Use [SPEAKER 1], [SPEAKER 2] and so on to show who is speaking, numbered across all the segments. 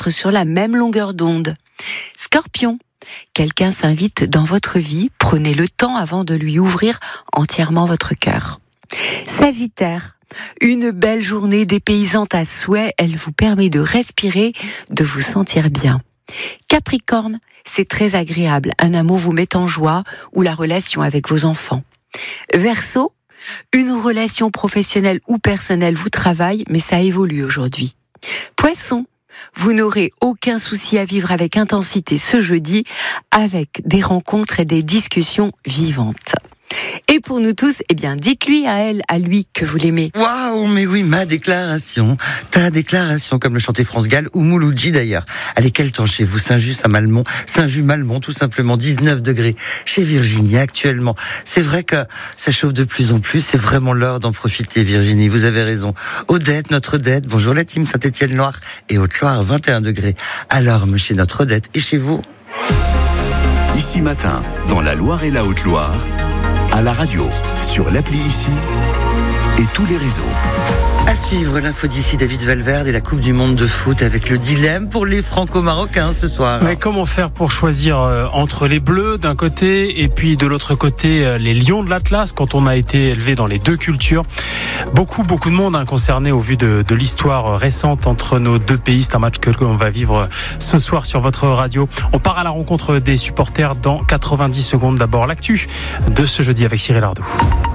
[SPEAKER 1] être sur la même longueur d'onde. Scorpion, quelqu'un s'invite dans votre vie, prenez le temps avant de lui ouvrir entièrement votre cœur. Sagittaire, une belle journée dépaysante à souhait, elle vous permet de respirer, de vous sentir bien. Capricorne, c'est très agréable, un amour vous met en joie ou la relation avec vos enfants. Verseau, une relation professionnelle ou personnelle vous travaille, mais ça évolue aujourd'hui. Poisson, vous n'aurez aucun souci à vivre avec intensité ce jeudi, avec des rencontres et des discussions vivantes. Et pour nous tous, dites-lui à elle, à lui, que vous l'aimez.
[SPEAKER 2] Waouh, mais oui, ma déclaration. Ta déclaration, comme le chantait France Gall ou Mouloudji d'ailleurs. Allez, quel temps chez vous? Saint-Just-Malmont, tout simplement, 19 degrés. Chez Virginie, actuellement. C'est vrai que ça chauffe de plus en plus. C'est vraiment l'heure d'en profiter, Virginie. Vous avez raison. Odette, notre Odette. Bonjour la team Saint-Étienne-Loire et Haute-Loire, 21 degrés. Alors, chez notre Odette. Et chez vous?
[SPEAKER 3] Ici Matin, dans la Loire et la Haute-Loire, à la radio, sur l'appli Ici et tous les réseaux.
[SPEAKER 2] À suivre l'info d'ici, David Valverde et la Coupe du Monde de foot avec le dilemme pour les Franco-Marocains ce soir.
[SPEAKER 4] Mais comment faire pour choisir entre les Bleus d'un côté et puis de l'autre côté les Lions de l'Atlas quand on a été élevé dans les deux cultures? Beaucoup de monde concerné au vu de l'histoire récente entre nos deux pays. C'est un match que l'on va vivre ce soir sur votre radio. On part à la rencontre des supporters dans 90 secondes. D'abord l'actu de ce jeudi avec Cyril Ardou.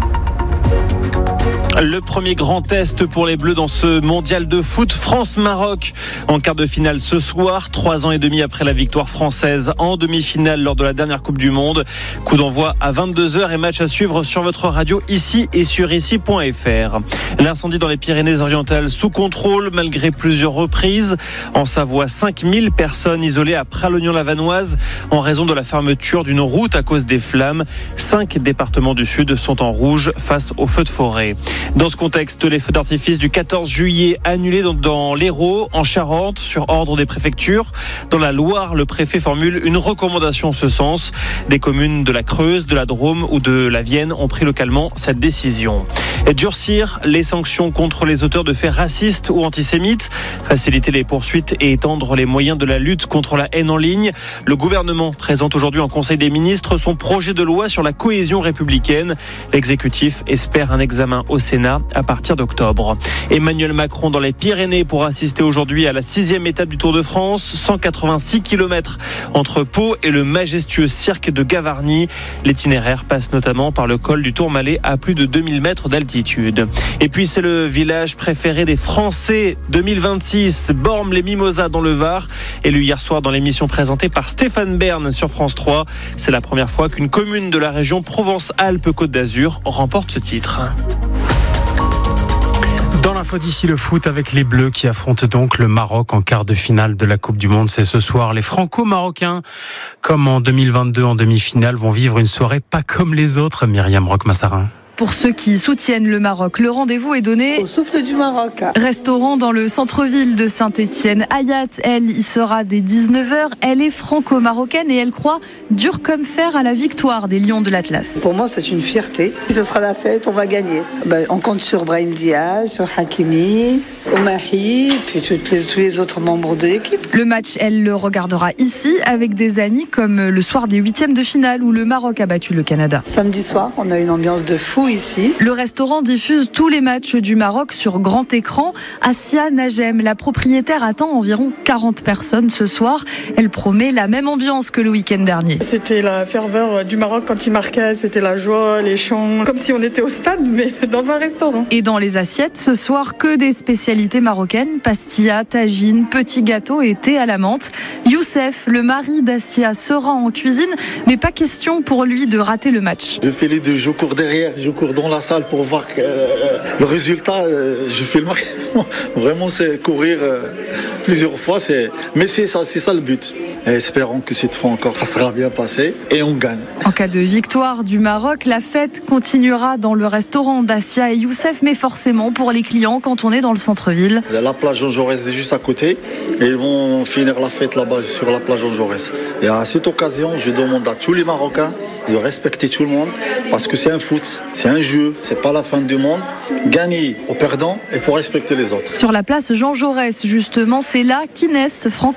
[SPEAKER 5] Le premier grand test pour les Bleus dans ce mondial de foot, France-Maroc en quart de finale ce soir, 3 ans et demi après la victoire française en demi-finale lors de la dernière Coupe du Monde. Coup d'envoi à 22h et match à suivre sur votre radio ici et sur ici.fr. L'incendie dans les Pyrénées-Orientales sous contrôle malgré plusieurs reprises. En Savoie, 5000 personnes isolées à Pralognan-la-Vanoise en raison de la fermeture d'une route à cause des flammes. 5 départements du Sud sont en rouge face aux feux de forêt. Dans ce contexte, les feux d'artifice du 14 juillet annulés dans l'Hérault, en Charente, sur ordre des préfectures. Dans la Loire, le préfet formule une recommandation en ce sens. Des communes de la Creuse, de la Drôme ou de la Vienne ont pris localement cette décision. Et durcir les sanctions contre les auteurs de faits racistes ou antisémites, faciliter les poursuites et étendre les moyens de la lutte contre la haine en ligne. Le gouvernement présente aujourd'hui en Conseil des ministres son projet de loi sur la cohésion républicaine. L'exécutif espère un examen au Sénat à partir d'octobre. Emmanuel Macron dans les Pyrénées pour assister aujourd'hui à la 6e étape du Tour de France, 186 km entre Pau et le majestueux cirque de Gavarnie. L'itinéraire passe notamment par le col du Tourmalet à plus de 2000 mètres d'altitude. Et puis c'est le village préféré des Français 2026, Bormes-les-Mimosas dans le Var, élu hier soir dans l'émission présentée par Stéphane Bern sur France 3. C'est la première fois qu'une commune de la région Provence-Alpes-Côte d'Azur remporte ce titre.
[SPEAKER 4] Dans l'info d'ici, le foot avec les Bleus qui affrontent donc le Maroc en quart de finale de la Coupe du Monde. C'est ce soir. Les Franco-Marocains, comme en 2022 en demi-finale, vont vivre une soirée pas comme les autres. Myriam Roch-Massarin.
[SPEAKER 6] Pour ceux qui soutiennent le Maroc, le rendez-vous est donné
[SPEAKER 7] au Souffle du Maroc.
[SPEAKER 6] Restaurant dans le centre-ville de Saint-Étienne. Hayat, elle, y sera dès 19h. Elle est franco-marocaine et elle croit dur comme fer à la victoire des Lions de l'Atlas.
[SPEAKER 7] Pour moi, c'est une fierté. Ce sera la fête, on va gagner. On compte sur Brahim Diaz, sur Hakimi, Omahi, puis tous les autres membres de l'équipe.
[SPEAKER 6] Le match, elle le regardera ici avec des amis comme le soir des 8e de finale où le Maroc a battu le Canada.
[SPEAKER 7] Samedi soir, on a une ambiance de fou ici.
[SPEAKER 6] Le restaurant diffuse tous les matchs du Maroc sur grand écran. Assia Najem, la propriétaire, attend environ 40 personnes ce soir. Elle promet la même ambiance que le week-end dernier.
[SPEAKER 8] C'était la ferveur du Maroc quand il marquait, c'était la joie, les chants, comme si on était au stade mais dans un restaurant.
[SPEAKER 6] Et dans les assiettes, ce soir, que des spécialités marocaines, pastilla, tagine, petits gâteaux et thé à la menthe. Youssef, le mari d'Assia, sera en cuisine, mais pas question pour lui de rater le match.
[SPEAKER 9] Je fais les deux, je cours derrière, je cours dans la salle pour voir le résultat. Je fais le maximum. Vraiment, c'est courir plusieurs fois. Mais c'est ça le but. Et espérons que cette fois encore, ça sera bien passé et on gagne.
[SPEAKER 6] En cas de victoire du Maroc, la fête continuera dans le restaurant d'Assia et Youssef, mais forcément pour les clients quand on est dans le centre-ville.
[SPEAKER 9] La plage Jean Jaurès est juste à côté et ils vont finir la fête là-bas sur la plage Jean Jaurès. Et à cette occasion, je demande à tous les Marocains de respecter tout le monde parce que c'est un foot, c'est un jeu, c'est pas la fin du monde. Gagner au perdant, il faut respecter les autres.
[SPEAKER 6] Sur la place Jean Jaurès, justement, c'est là qu'Inès, franco